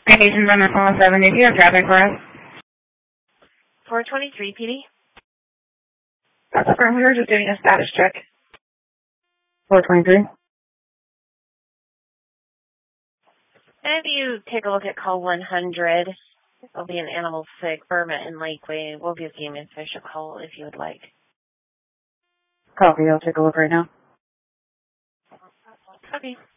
Citations on the 407. If you have traffic for us. 423, PD. That's affirmed. We were just doing a status check. 423. If you take a look at call 100, there'll be an animal sick, Burma and Lakeway. We'll give Game and Fish a call if you would like. Copy. I'll take a look right now. Okay.